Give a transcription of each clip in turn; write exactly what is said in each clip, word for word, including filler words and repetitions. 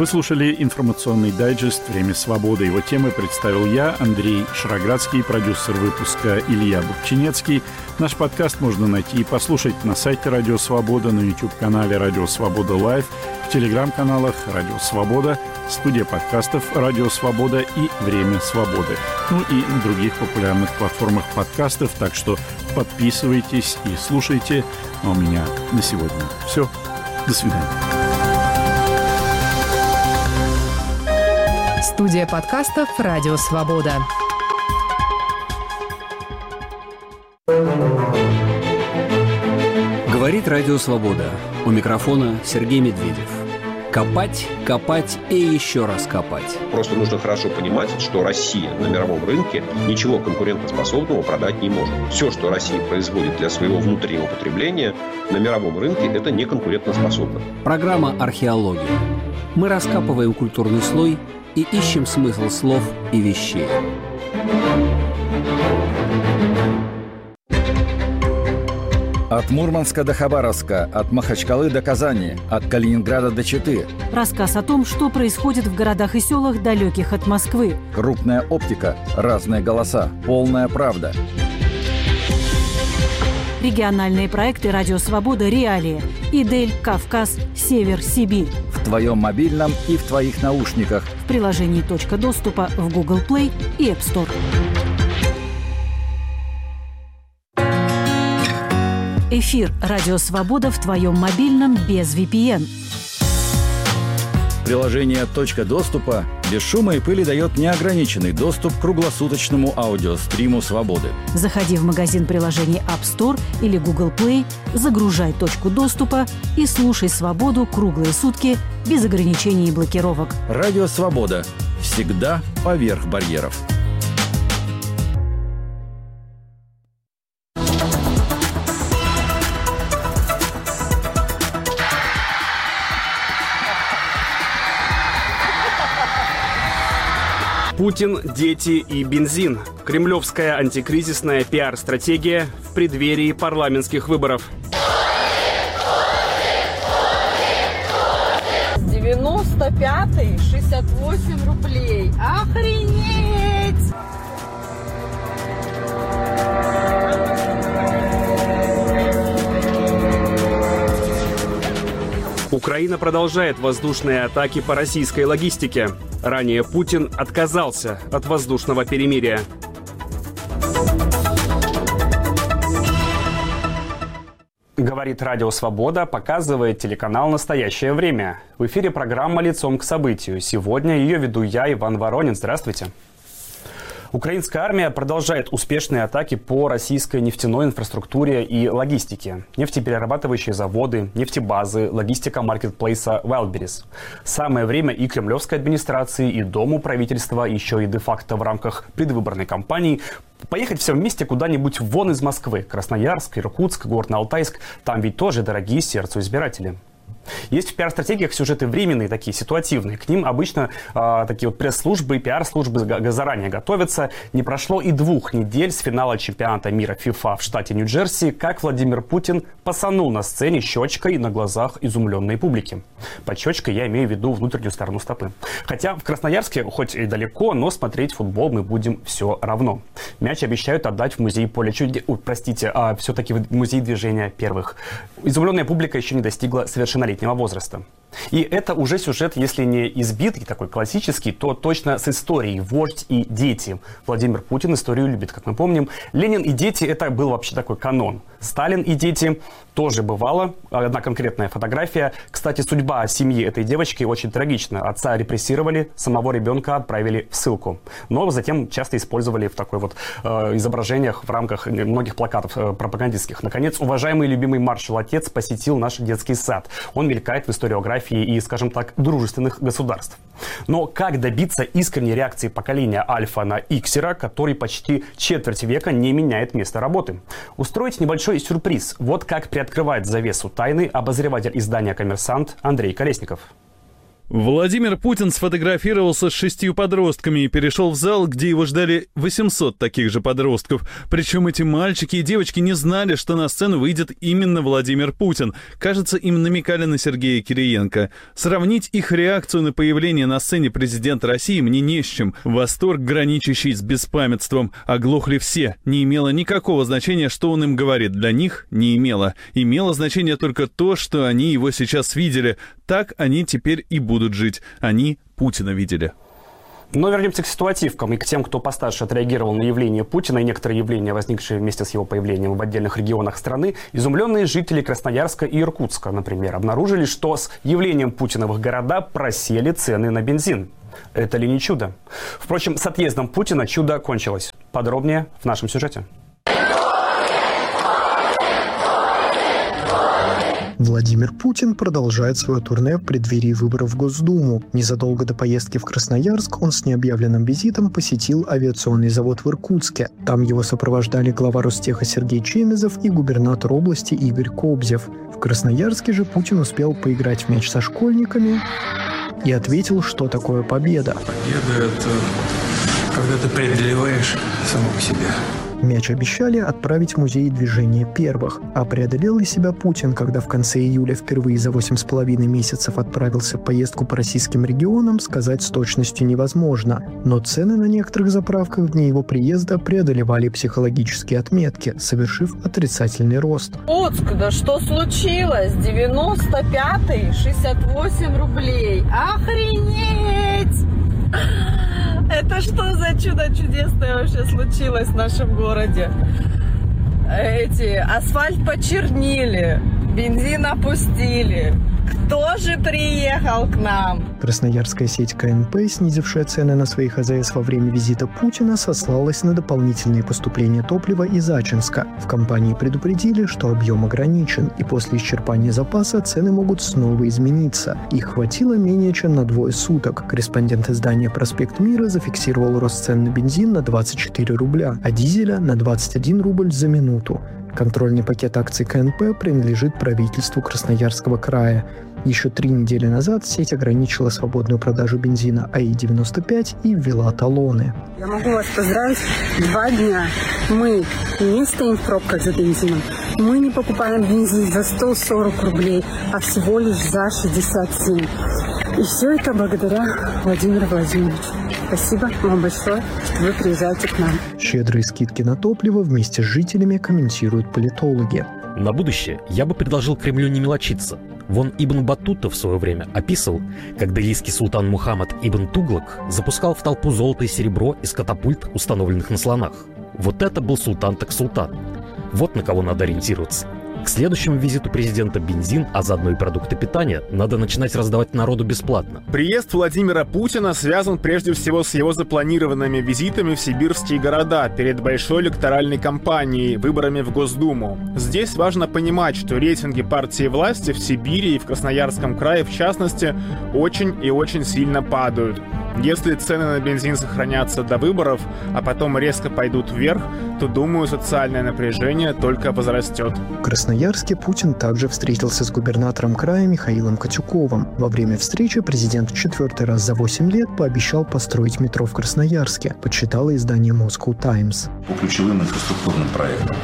Вы слушали информационный дайджест «Время свободы». Его темы представил я, Андрей Шароградский, продюсер выпуска Илья Бубчинецкий. Наш подкаст можно найти и послушать на сайте Радио Свобода, на YouTube-канале Радио Свобода Лайв, в телеграм-каналах Радио Свобода, студия подкастов Радио Свобода и Время свободы. Ну и на других популярных платформах подкастов. Так что подписывайтесь и слушайте. А у меня на сегодня все. До свидания. Студия подкастов «Радио Свобода». Говорит Радио Свобода. У микрофона Сергей Медведев. Копать, копать и еще раз копать. Просто нужно хорошо понимать, что Россия на мировом рынке ничего конкурентоспособного продать не может. Все, что Россия производит для своего внутреннего потребления, на мировом рынке это не конкурентоспособно. Программа «Археология». Мы раскапываем культурный слой и ищем смысл слов и вещей. От Мурманска до Хабаровска, от Махачкалы до Казани, от Калининграда до Читы. Рассказ о том, что происходит в городах и селах, далеких от Москвы. Крупная оптика, разные голоса, полная правда. Региональные проекты «Радио Свобода. Реалии». Идель, Кавказ, Север, Сибирь. В твоем мобильном и в твоих наушниках. В приложении «Точка доступа» в Google Play и App Store. Эфир «Радио Свобода» в твоем мобильном без ви пи эн. Приложение «Точка доступа» без шума и пыли дает неограниченный доступ к круглосуточному аудиостриму «Свободы». Заходи в магазин приложений App Store или Google Play, загружай «Точку доступа» и слушай «Свободу» круглые сутки без ограничений и блокировок. Радио «Свобода». Всегда поверх барьеров. Путин, дети и бензин. Кремлевская антикризисная пиар-стратегия в преддверии парламентских выборов. девяносто пятый, шестьдесят восемь рублей. Охренеть! Украина продолжает воздушные атаки по российской логистике. Ранее Путин отказался от воздушного перемирия. Говорит Радио Свобода, показывает телеканал «Настоящее время». В эфире программа «Лицом к событию». Сегодня ее веду я, Иван Воронин. Здравствуйте. Украинская армия продолжает успешные атаки по российской нефтяной инфраструктуре и логистике. Нефтеперерабатывающие заводы, нефтебазы, логистика маркетплейса Wildberries. Самое время и кремлевской администрации, и Дому правительства, еще и де-факто в рамках предвыборной кампании поехать все вместе куда-нибудь вон из Москвы. Красноярск, Иркутск, Горно-Алтайск. Там ведь тоже дорогие сердцу избиратели. Есть в пиар-стратегиях сюжеты временные, такие ситуативные. К ним обычно э, такие вот пресс-службы, пиар-службы заранее готовятся. Не прошло и двух недель с финала чемпионата мира ФИФА в штате Нью-Джерси, как Владимир Путин пасанул на сцене щечкой на глазах изумленной публики. Под щечкой я имею в виду внутреннюю сторону стопы. Хотя в Красноярске, хоть и далеко, но смотреть футбол мы будем все равно. Мяч обещают отдать в музей поля чудес. Простите, а все-таки в музей движения первых. Изумленная публика еще не достигла совершеннолетия возраста. И это уже сюжет, если не избитый, такой классический, то точно с историей «Вождь и дети». Владимир Путин историю любит, как мы помним. Ленин и дети – это был вообще такой канон. Сталин и дети тоже бывало. Одна конкретная фотография. Кстати, судьба семьи этой девочки очень трагична. Отца репрессировали, самого ребенка отправили в ссылку. Но затем часто использовали в такой вот э, изображениях в рамках многих плакатов э, пропагандистских. Наконец, уважаемый любимый маршал-отец посетил наш детский сад. Он мелькает в историографии и, скажем так, дружественных государств. Но как добиться искренней реакции поколения Альфа на Иксера, который почти четверть века не меняет место работы? Устроить небольшой сюрприз. Вот как приоткрывает завесу тайны обозреватель издания «Коммерсант» Андрей Колесников. Владимир Путин сфотографировался с шестью подростками и перешел в зал, где его ждали восемьсот таких же подростков. Причем эти мальчики и девочки не знали, что на сцену выйдет именно Владимир Путин. Кажется, им намекали на Сергея Кириенко. Сравнить их реакцию на появление на сцене президента России мне не с чем. Восторг, граничащий с беспамятством. Оглохли все. Не имело никакого значения, что он им говорит. Для них не имело. Имело значение только то, что они его сейчас видели. Так они теперь и будут жить. Они Путина видели. Но вернемся к ситуативкам и к тем, кто постарше отреагировал на явление Путина и некоторые явления, возникшие вместе с его появлением в отдельных регионах страны. Изумленные жители Красноярска и Иркутска, например, обнаружили, что с явлением Путина в их города просели цены на бензин. Это ли не чудо? Впрочем, с отъездом Путина чудо кончилось. Подробнее в нашем сюжете. Владимир Путин продолжает свое турне в преддверии выборов в Госдуму. Незадолго до поездки в Красноярск он с необъявленным визитом посетил авиационный завод в Иркутске. Там его сопровождали глава Ростеха Сергей Чемезов и губернатор области Игорь Кобзев. В Красноярске же Путин успел поиграть в мяч со школьниками и ответил, что такое победа. Победа – это когда ты преодолеваешь самого себя. Мяч обещали отправить в музей движения первых. А преодолел ли себя Путин, когда в конце июля впервые за восемь с половиной месяцев отправился в поездку по российским регионам, сказать с точностью невозможно. Но цены на некоторых заправках в дни его приезда преодолевали психологические отметки, совершив отрицательный рост. Луцк, да что случилось? девяносто пятый, шестьдесят восемь рублей. Охренеть! Это что за чудо чудесное вообще случилось в нашем городе? Эти, асфальт почернили, бензин опустили. Кто же приехал к нам? Красноярская сеть ка эн пэ, снизившая цены на своих а зэ эс во время визита Путина, сослалась на дополнительные поступления топлива из Ачинска. В компании предупредили, что объем ограничен, и после исчерпания запаса цены могут снова измениться. Их хватило менее чем на двое суток. Корреспондент издания «Проспект Мира» зафиксировал рост цен на бензин на двадцать четыре рубля, а дизеля на двадцать один рубль за минуту. Контрольный пакет акций ка эн пэ принадлежит правительству Красноярского края. Еще три недели назад сеть ограничила свободную продажу бензина а и девяносто пять и ввела талоны. Я могу вас поздравить. Два дня мы не стоим в пробках за бензином. Мы не покупаем бензин за сто сорок рублей, а всего лишь за шестьдесят семь. И все это благодаря Владимиру Владимировичу. Спасибо вам большое, что вы приезжаете к нам. Щедрые скидки на топливо вместе с жителями комментируют политологи. На будущее я бы предложил Кремлю не мелочиться. Вон Ибн Баттута в свое время описывал, как делийский султан Мухаммад Ибн Туглак запускал в толпу золото и серебро из катапульт, установленных на слонах. Вот это был султан так султан. Вот на кого надо ориентироваться. К следующему визиту президента бензин, а заодно и продукты питания, надо начинать раздавать народу бесплатно. Приезд Владимира Путина связан прежде всего с его запланированными визитами в сибирские города перед большой электоральной кампанией, выборами в Госдуму. Здесь важно понимать, что рейтинги партии власти в Сибири и в Красноярском крае, в частности, очень и очень сильно падают. Если цены на бензин сохранятся до выборов, а потом резко пойдут вверх, то, думаю, социальное напряжение только возрастет. В Красноярске Путин также встретился с губернатором края Михаилом Катюковым. Во время встречи президент в четвертый раз за восемь лет пообещал построить метро в Красноярске, подсчитало издание Moscow Times. По ключевым инфраструктурным проектам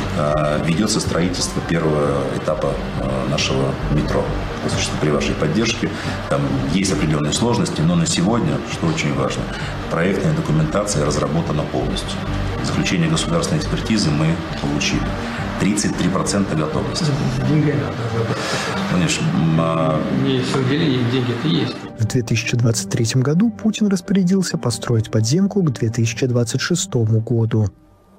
ведется строительство первого этапа нашего метро. При вашей поддержке там есть определенные сложности, но на сегодня, что очень важно, проектная документация разработана полностью. Заключение государственной экспертизы мы получили. тридцать три процента готовности. Деньги надо. Конечно. Не все делили, деньги-то есть. В две тысячи двадцать третьем году Путин распорядился построить подземку к две тысячи двадцать шестому году.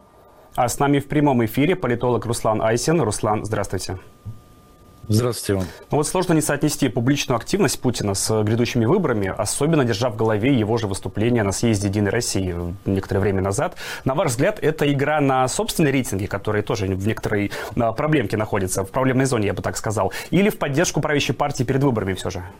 А с нами в прямом эфире политолог Руслан Айсин. Руслан, здравствуйте. Здравствуйте вам. Ну вот сложно не соотнести публичную активность Путина с грядущими выборами, особенно держа в голове его же выступление на съезде «Единой России» некоторое время назад. На ваш взгляд, это игра на собственные рейтинги, которые тоже в некоторой проблемке находятся, в проблемной зоне, я бы так сказал, или в поддержку правящей партии перед выборами все же?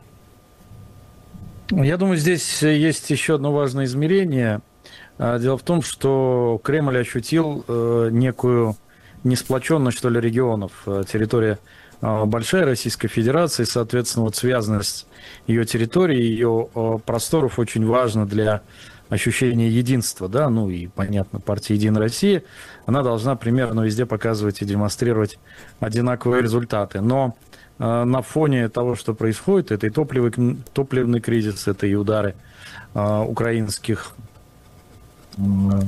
Я думаю, здесь есть еще одно важное измерение. Дело в том, что Кремль ощутил некую несплоченность, что ли, регионов. Территория большая Российская Федерация, и, соответственно, вот связанность ее территории, ее просторов очень важна для ощущения единства, да, ну и, понятно, партия «Единая Россия», она должна примерно везде показывать и демонстрировать одинаковые результаты. Но э, на фоне того, что происходит, это и топливный, топливный кризис, это и удары э, украинских э,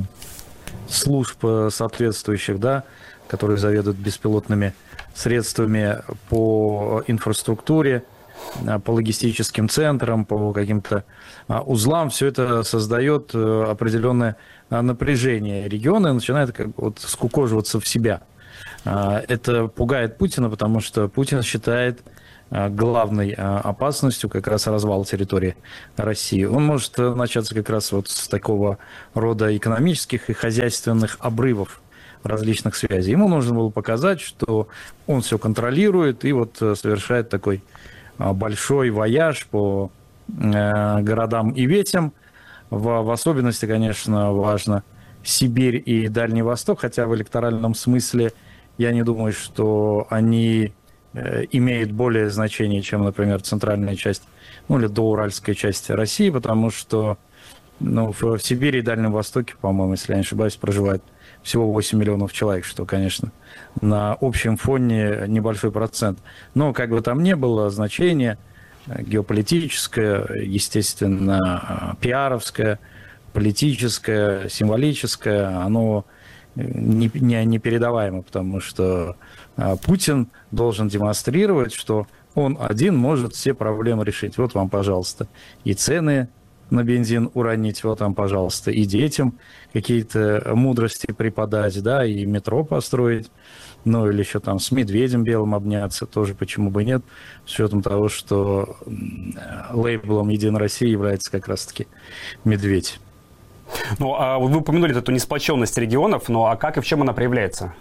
служб соответствующих, да, которые заведуют беспилотными средствами по инфраструктуре, по логистическим центрам, по каким-то узлам, все это создает определенное напряжение. Регионы начинают как бы вот скукоживаться в себя. Это пугает Путина, потому что Путин считает главной опасностью как раз развал территории России. Он может начаться как раз вот с такого рода экономических и хозяйственных обрывов различных связей. Ему нужно было показать, что он все контролирует и вот совершает такой большой вояж по э, городам и ветям. В, в особенности, конечно, важно Сибирь и Дальний Восток, хотя в электоральном смысле я не думаю, что они э, имеют более значение, чем, например, центральная часть, ну или доуральская часть России, потому что ну, в, в Сибири и Дальнем Востоке, по-моему, если я не ошибаюсь, проживает всего восемь миллионов человек, что, конечно, на общем фоне небольшой процент. Но, как бы там ни было, значение геополитическое, естественно, пиаровское, политическое, символическое, оно непередаваемо, потому что Путин должен демонстрировать, что он один может все проблемы решить. Вот вам, пожалуйста, и цены на бензин уронить, вот там, пожалуйста, и детям какие-то мудрости преподать, да, и метро построить, ну, или еще там с медведем белым обняться, тоже почему бы нет, с учетом того, что лейблом «Единая Россия» является как раз-таки медведь. Ну, а вы упомянули эту несплоченность регионов, ну, а как и в чем она проявляется?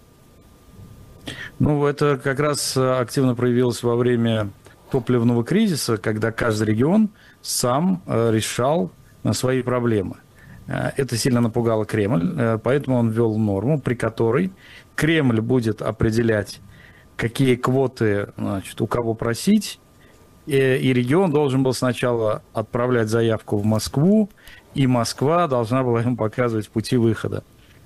Ну, это как раз активно проявилось во время топливного кризиса, когда каждый регион сам решал свои проблемы. Это сильно напугало Кремль, поэтому он ввел норму, при которой Кремль будет определять, какие квоты, значит, у кого просить, и, и регион должен был сначала отправлять заявку в Москву, и Москва должна была ему показывать пути выхода.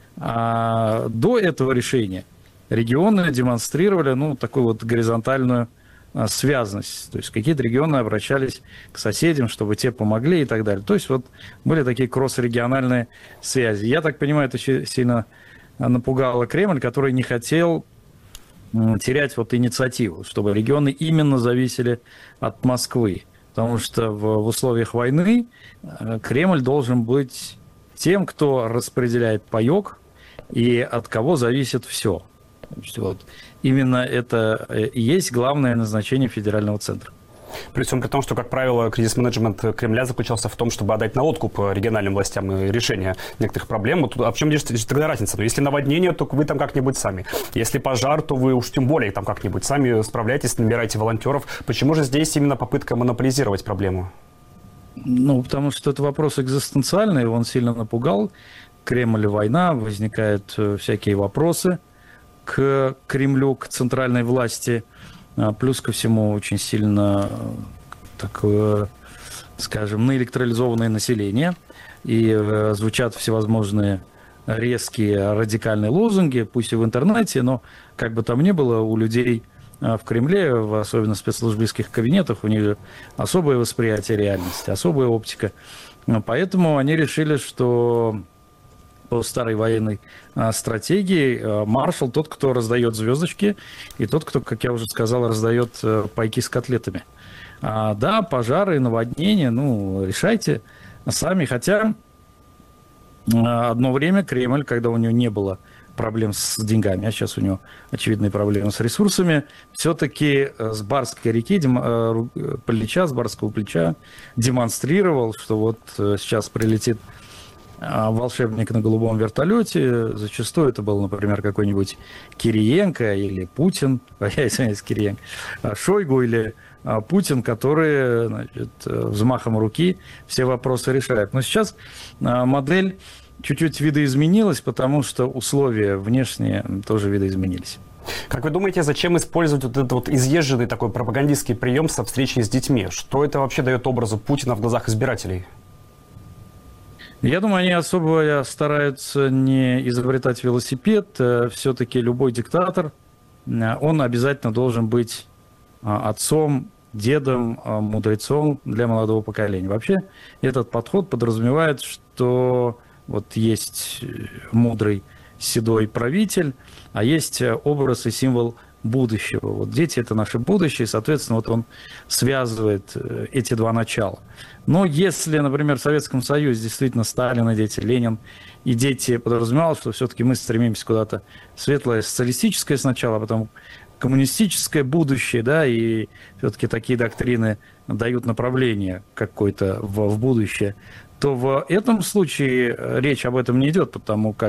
А до этого решения регионы демонстрировали, ну, такую вот горизонтальную связность. То есть какие-то регионы обращались к соседям, чтобы те помогли и так далее. То есть вот были такие кросс-региональные связи. Я так понимаю, это сильно напугало Кремль, который не хотел терять вот инициативу, чтобы регионы именно зависели от Москвы. Потому что в, в условиях войны Кремль должен быть тем, кто распределяет паёк и от кого зависит все. Вот. Именно это и есть главное назначение федерального центра. При всем при том, что, как правило, кризис-менеджмент Кремля заключался в том, чтобы отдать на откуп региональным властям решение некоторых проблем. Вот, а в чем здесь тогда разница? Ну, если наводнение, то вы там как-нибудь сами. Если пожар, то вы уж тем более там как-нибудь сами справляетесь, набираете волонтеров. Почему же здесь именно попытка монополизировать проблему? Ну, потому что это вопрос экзистенциальный, он сильно напугал. Кремль, война, возникают всякие вопросы к Кремлю, к центральной власти. Плюс ко всему очень сильно такое, скажем, наэлектролизованное население. И звучат всевозможные резкие радикальные лозунги, пусть и в интернете, но как бы там ни было, у людей в Кремле, в особенно в спецслужбистских кабинетах, у них особое восприятие реальности, особая оптика. Поэтому они решили, что по старой военной стратегии маршал тот, кто раздает звездочки, и тот, кто, как я уже сказал, раздает пайки с котлетами. А, да, пожары, наводнения, ну, решайте сами. Хотя одно время Кремль, когда у него не было проблем с деньгами, а сейчас у него очевидные проблемы с ресурсами, все-таки с Барской реки, плеча, с Барского плеча демонстрировал, что вот сейчас прилетит волшебник на голубом вертолете. Зачастую это был, например, какой-нибудь Кириенко или Путин, я извиняюсь, Кириенко, Шойгу или Путин, которые, значит, взмахом руки все вопросы решают. Но сейчас модель чуть-чуть видоизменилась, потому что условия внешние тоже видоизменились. Как вы думаете, зачем использовать вот этот вот изъезженный такой пропагандистский прием со встречей с детьми? Что это вообще дает образу Путина в глазах избирателей? Я думаю, они особо стараются не изобретать велосипед. Все-таки любой диктатор, он обязательно должен быть отцом, дедом, мудрецом для молодого поколения. Вообще, этот подход подразумевает, что вот есть мудрый седой правитель, а есть образ и символ будущего. Вот дети – это наше будущее, и, соответственно, вот он связывает эти два начала. Но если, например, в Советском Союзе действительно Сталин и дети, Ленин и дети подразумевал, что все-таки мы стремимся куда-то в светлое социалистическое сначала, а потом коммунистическое будущее, да, и все-таки такие доктрины дают направление какое-то в, в будущее, то в этом случае речь об этом не идет, потому как